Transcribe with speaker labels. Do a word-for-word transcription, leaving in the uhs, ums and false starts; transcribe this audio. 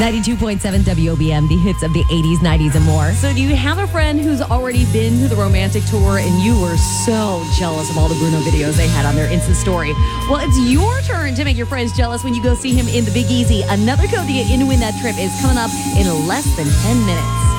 Speaker 1: ninety-two point seven W O B M, the hits of the eighties, nineties, and more.
Speaker 2: So do you have a friend who's already been to the romantic tour and you were so jealous of all the Bruno videos they had on their Insta story? Well, it's your turn to make your friends jealous when you go see him in the Big Easy. Another code to get in to win that trip is coming up in less than ten minutes.